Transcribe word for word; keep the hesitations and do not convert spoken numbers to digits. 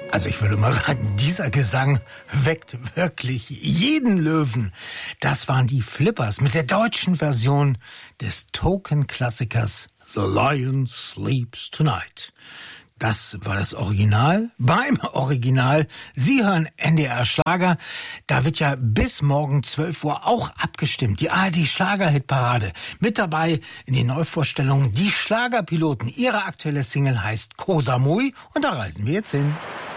Also ich würde mal sagen, dieser Gesang weckt wirklich jeden Löwen. Das waren die Flippers mit der deutschen Version des Token-Klassikers The Lion Sleeps Tonight. Das war das Original. Beim Original, Sie hören N D R Schlager. Da wird ja bis morgen zwölf Uhr auch abgestimmt. Die A R D Schlagerhitparade. Mit dabei in den Neuvorstellungen die Schlagerpiloten. Ihre aktuelle Single heißt Koh Samui und da reisen wir jetzt hin.